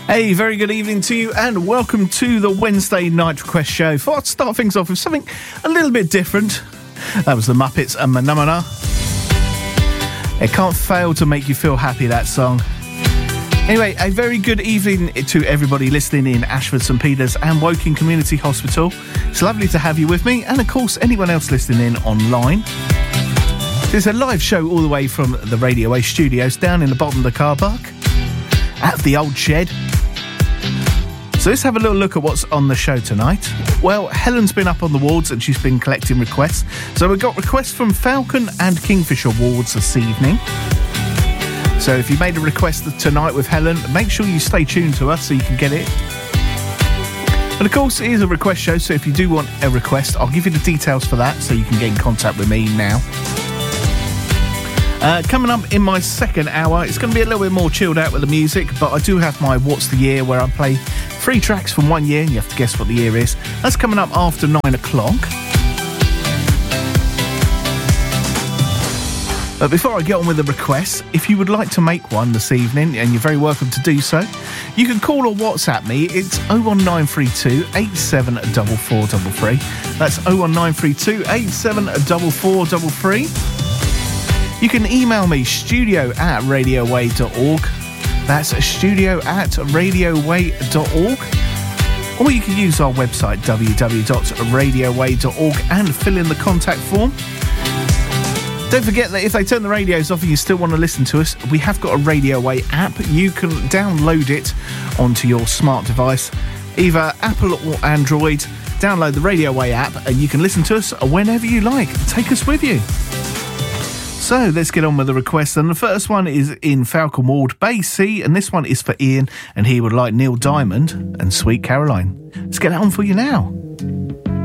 Hey, very good evening to you and welcome to the Wednesday Night Request Show. Thought I'd start things off with something a little bit different. That was the Muppets and Manamana. It can't fail to make you feel happy, that song. Anyway, a very good evening to everybody listening in Ashford, St Peters and Woking Community Hospital. It's lovely to have you with me, and of course anyone else listening in online. There's a live show all the way from the Radio A studios down in the bottom of the car park at the old shed. So let's have a little look at what's on the show tonight. Well, Helen's been up on the wards and she's been collecting requests. So we've got requests from Falcon and Kingfisher wards this evening. So if you made a request tonight with Helen, make sure you stay tuned to us so you can get it. But of course, it is a request show, so if you do want a request, I'll give you the details for that so you can get in contact with me now. Coming up in my second hour, it's going to be a little bit more chilled out with the music, but I do have my What's the Year, where I play 3 tracks from 1 year and you have to guess what the year is. That's coming up after 9 o'clock. But before I get on with the requests, if you would like to make one this evening, and you're very welcome to do so, you can call or WhatsApp me. It's 01932 874433. That's 01932 874433. You can email me, studio@radioway.org. That's studio@radioway.org. Or you can use our website, www.radioway.org, and fill in the contact form. Don't forget that if they turn the radios off and you still want to listen to us, we have got a Radio Way app. You can download it onto your smart device, either Apple or Android. Download the Radio Way app and you can listen to us whenever you like. Take us with you. So let's get on with the requests. And the first one is in Falcon Ward, Bay C, and this one is for Ian, and he would like Neil Diamond and Sweet Caroline. Let's get that on for you now.